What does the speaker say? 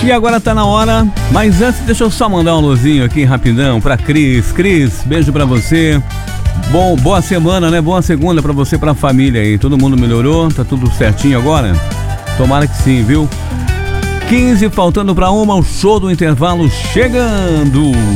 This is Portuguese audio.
E agora tá na hora, mas antes deixa eu só mandar um alôzinho aqui rapidão pra Cris. Cris, beijo pra você. Boa semana, né? Boa segunda pra você e pra família aí. Todo mundo melhorou? Tá tudo certinho agora? Tomara que sim, viu? 15 faltando pra 1, o show do intervalo chegando.